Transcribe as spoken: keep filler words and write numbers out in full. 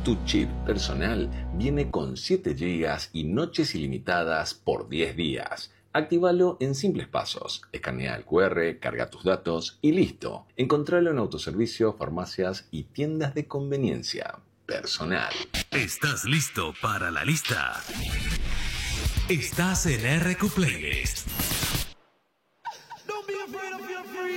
Tu chip personal viene con siete gigas y noches ilimitadas por diez días. Actívalo en simples pasos. Escanea el cu erre, carga tus datos y listo. Encontralo en autoservicio, farmacias y tiendas de conveniencia. Personal. ¿Estás listo para la lista? Estás en R Q Playlist.